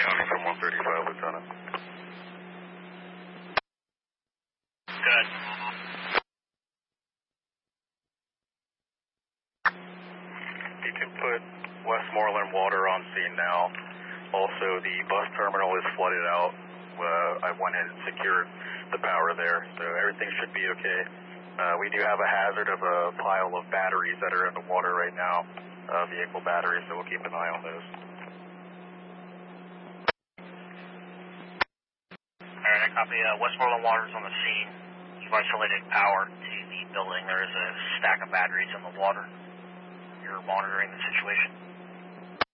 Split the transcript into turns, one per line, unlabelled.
County from 135, Lieutenant.
Good.
You can put Westmoreland water on scene now. Also, the bus terminal is flooded out. I went in and secured the power there, so everything should be okay. We do have a hazard of a pile of batteries that are in the water right now, vehicle batteries, so we'll keep an eye on those.
Alright, I copy. Westmoreland Water's on the scene. You've isolated power to the building. There is a stack of batteries in the water. You're monitoring the situation.